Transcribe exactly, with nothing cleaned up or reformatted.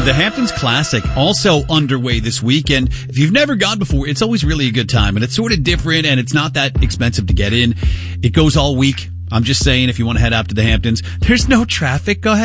The Hamptons Classic also underway this weekend. If you've never gone before, it's always really a good time, and it's sort of different, and it's not that expensive to get in. It goes all week. I'm just saying, if you want to head out to the Hamptons, there's no traffic. Go ahead.